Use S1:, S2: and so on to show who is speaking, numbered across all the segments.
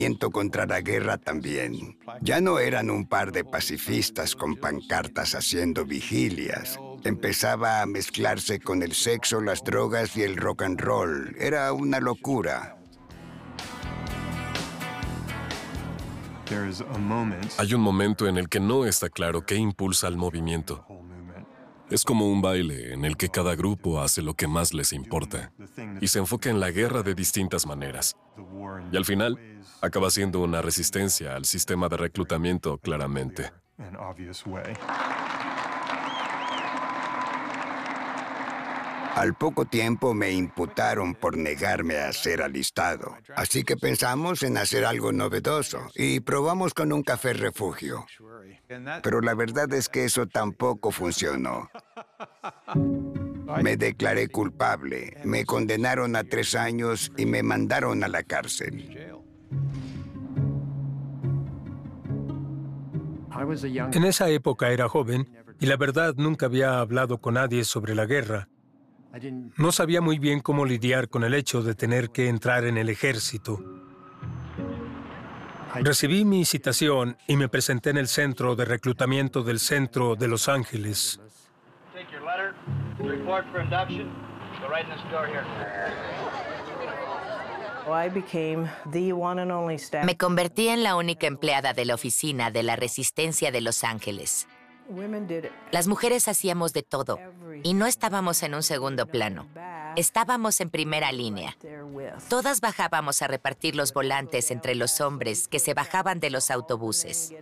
S1: contra la guerra también. Ya no eran un par de pacifistas con pancartas haciendo vigilias. Empezaba a mezclarse con el sexo, las drogas y el rock and roll. Era una locura.
S2: Hay un momento en el que no está claro qué impulsa al movimiento. Es como un baile en el que cada grupo hace lo que más les importa y se enfoca en la guerra de distintas maneras. Y al final, acaba siendo una resistencia al sistema de reclutamiento, claramente.
S1: Al poco tiempo me imputaron por negarme a ser alistado. Así que pensamos en hacer algo novedoso y probamos con un café refugio. Pero la verdad es que eso tampoco funcionó. Me declaré culpable, me condenaron a 3 años y me mandaron a la cárcel.
S3: En esa época era joven y la verdad nunca había hablado con nadie sobre la guerra. No sabía muy bien cómo lidiar con el hecho de tener que entrar en el ejército. Recibí mi citación y me presenté en el centro de reclutamiento del centro de Los Ángeles.
S4: Me convertí en la única empleada de la oficina de la Resistencia de Los Ángeles. Las mujeres hacíamos de todo y no estábamos en un segundo plano. Estábamos en primera línea. Todas bajábamos a repartir los volantes entre los hombres que se bajaban de los autobuses.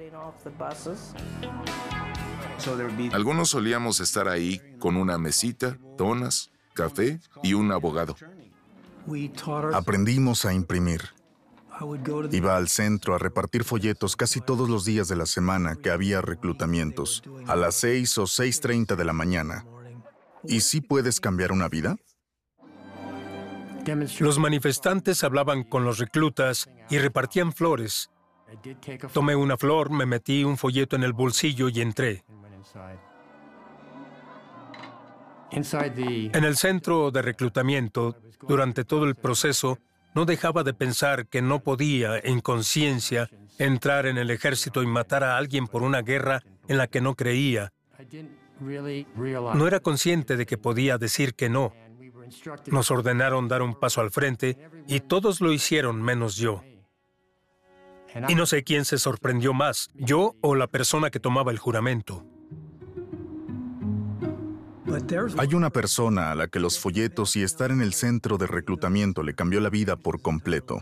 S5: Algunos solíamos estar ahí con una mesita, donas, café y un abogado.
S6: Aprendimos a imprimir. Iba al centro a repartir folletos casi todos los días de la semana que había reclutamientos, a las 6 o 6:30 de la mañana. ¿Y sí puedes cambiar una vida?
S3: Los manifestantes hablaban con los reclutas y repartían flores. Tomé una flor, me metí un folleto en el bolsillo y entré. En el centro de reclutamiento, durante todo el proceso, no dejaba de pensar que no podía, en conciencia, entrar en el ejército y matar a alguien por una guerra en la que no creía. No era consciente de que podía decir que no. Nos ordenaron dar un paso al frente y todos lo hicieron menos yo. Y no sé quién se sorprendió más, yo o la persona que tomaba el juramento.
S6: Hay una persona a la que los folletos y estar en el centro de reclutamiento le cambió la vida por completo.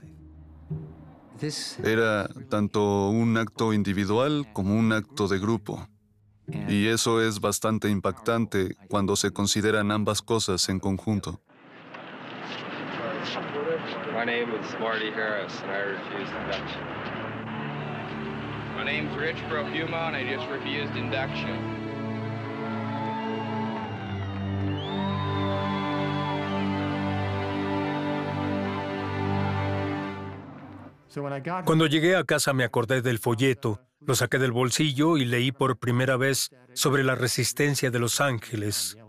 S7: Era tanto un acto individual como un acto de grupo. Y eso es bastante impactante cuando se consideran ambas cosas en conjunto.
S8: My name is Marty Harris, and I refused induction. My name's Rich Profuma, and I just refused induction.
S3: Cuando llegué a casa me acordé del folleto, lo saqué del bolsillo y leí por primera vez sobre la resistencia de Los Ángeles.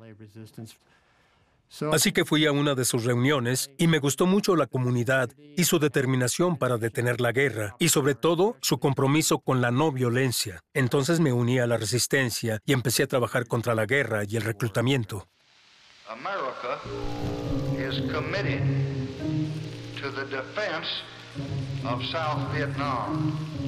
S3: Así que fui a una de sus reuniones y me gustó mucho la comunidad y su determinación para detener la guerra y sobre todo su compromiso con la no violencia. Entonces me uní a la resistencia y empecé a trabajar contra la guerra y el reclutamiento.
S9: America is committed to the defense of South Vietnam.